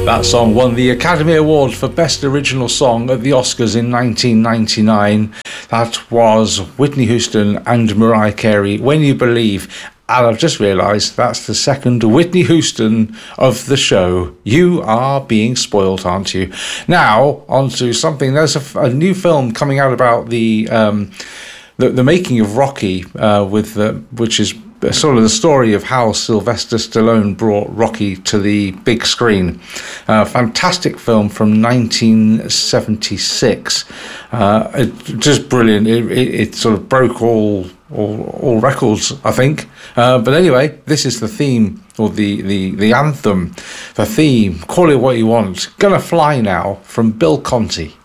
That song won the Academy Award for Best Original Song at the Oscars in 1999. That was Whitney Houston and Mariah Carey, When You Believe. And I've just realised that's the second Whitney Houston of the show. You are being spoilt, aren't you? Now, on to something. There's a new film coming out about the making of Rocky, which is sort of the story of how Sylvester Stallone brought Rocky to the big screen. Fantastic film from 1976. Just brilliant. It sort of broke all records, I think. But anyway, this is the theme, or the anthem, the theme, call it what you want. Gonna Fly Now, from Bill Conti.